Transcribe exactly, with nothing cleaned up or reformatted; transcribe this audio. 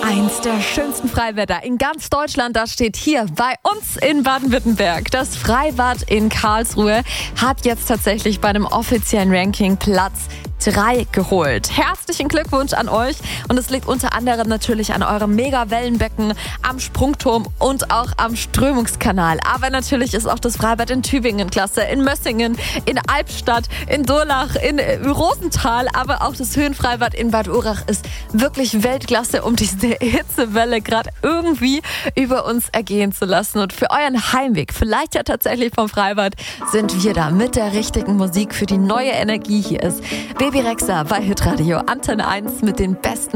Eins der schönsten Freibäder in ganz Deutschland, das steht hier bei uns in Baden-Württemberg. Das Freibad in Karlsruhe hat jetzt tatsächlich bei einem offiziellen Ranking Platz drei geholt. Herzlichen Glückwunsch an euch und es liegt unter anderem natürlich an eurem Mega-Wellenbecken, am Sprungturm und auch am Strömungskanal. Aber natürlich ist auch das Freibad in Tübingen klasse, in Mössingen, in Albstadt, in Durlach, in Rosenthal, aber auch das Höhenfreibad in Bad Urach ist wirklich Weltklasse, um diese Hitzewelle gerade irgendwie über uns ergehen zu lassen. Und für euren Heimweg, vielleicht ja tatsächlich vom Freibad, sind wir da mit der richtigen Musik für die neue Energie. Hier ist Baby Rexha bei Hitradio Antenne eins mit den besten